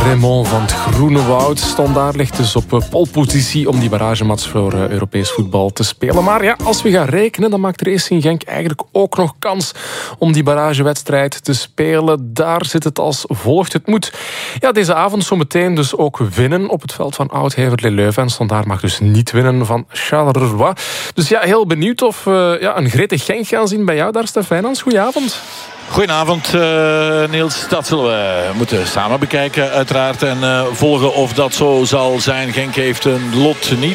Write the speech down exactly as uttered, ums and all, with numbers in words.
Raymond van het Groene Woud stond daar, ligt dus op polepositie om die barragematch voor uh, Europees voetbal te spelen. Maar ja, als we gaan rekenen, dan maakt Racing Genk eigenlijk ook nog kans om die barragewedstrijd te spelen. Daar zit het als volgt. Het moet ja, deze avond zo meteen dus ook winnen op het veld van Oud-Heverlee-Leuven. En Standaard mag dus niet winnen van Charleroi. Dus ja, heel benieuwd of we ja, een gretig Genk gaan zien bij jou daar, Stef Wijnands. Goedenavond. Goedenavond uh, Niels, dat zullen we moeten samen bekijken uiteraard en uh, volgen of dat zo zal zijn. Genk heeft een lot niet